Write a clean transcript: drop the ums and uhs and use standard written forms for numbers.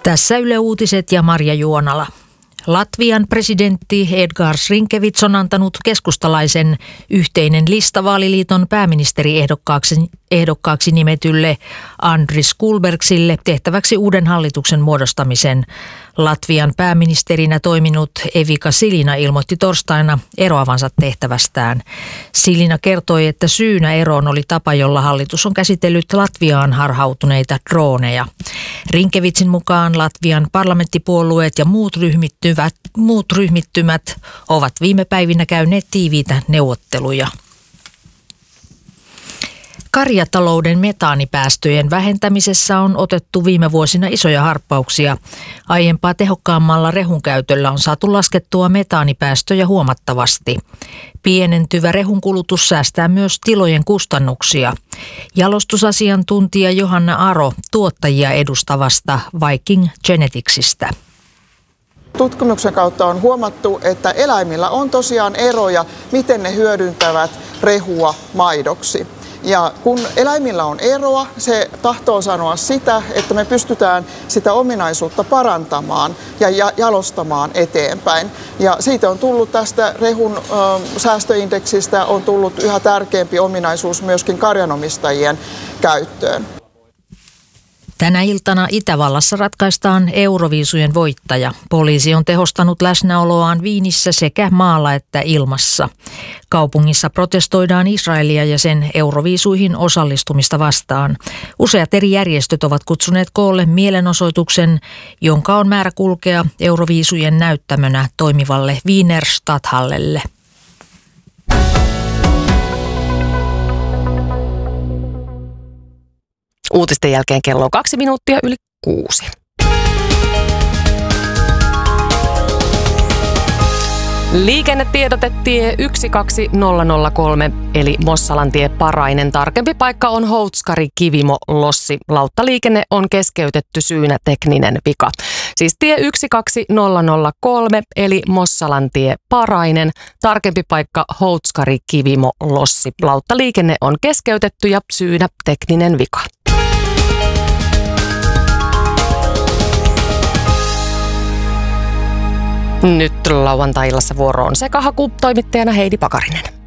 Tässä Yle Uutiset ja Marja Juonala. Latvian presidentti Edgars Rinkevits on antanut keskustalaisen Yhteinen lista vaaliliiton pääministeriehdokkaaksi nimetylle Andris Kulbergsille tehtäväksi uuden hallituksen muodostamisen. Latvian pääministerinä toiminut Evika Silina ilmoitti torstaina eroavansa tehtävästään. Silina kertoi, että syynä eroon oli tapa, jolla hallitus on käsitellyt Latviaan harhautuneita drooneja. Rinkevitsin mukaan Latvian parlamenttipuolueet ja muut ryhmittymät ovat viime päivinä käyneet tiiviitä neuvotteluja. Karjatalouden metaanipäästöjen vähentämisessä on otettu viime vuosina isoja harppauksia. Aiempaa tehokkaammalla rehun käytöllä on saatu laskettua metaanipäästöjä huomattavasti. Pienentyvä rehun kulutus säästää myös tilojen kustannuksia. Jalostusasiantuntija Johanna Aro tuottajia edustavasta Viking Geneticsistä. Tutkimuksen kautta on huomattu, että eläimillä on tosiaan eroja, miten ne hyödyntävät rehua maidoksi. Ja kun eläimillä on eroa, se tahtoo sanoa sitä, että me pystytään sitä ominaisuutta parantamaan ja jalostamaan eteenpäin. Ja siitä on tullut tästä rehun säästöindeksistä on tullut yhä tärkeämpi ominaisuus myöskin karjanomistajien käyttöön. Tänä iltana Itävallassa ratkaistaan Euroviisujen voittaja. Poliisi on tehostanut läsnäoloaan Viinissä sekä maalla että ilmassa. Kaupungissa protestoidaan Israelia ja sen Euroviisuihin osallistumista vastaan. Useat eri järjestöt ovat kutsuneet koolle mielenosoituksen, jonka on määrä kulkea Euroviisujen näyttämönä toimivalle Wiener Stadthallelle. Uutisten jälkeen kello on 6:02. Liikennetiedote tie 12003 eli Mossalantie Parainen. Tarkempi paikka on Houtskäri-Kivimo-Lossi. Lauttaliikenne on keskeytetty, syynä tekninen vika. Siis tie 12003 eli Mossalantie Parainen. Tarkempi paikka Houtskäri-Kivimo-Lossi. Lauttaliikenne on keskeytetty ja syynä tekninen vika. Nyt lauantai-illassa vuoroon Sekahaku, toimittajana Heidi Pakarinen.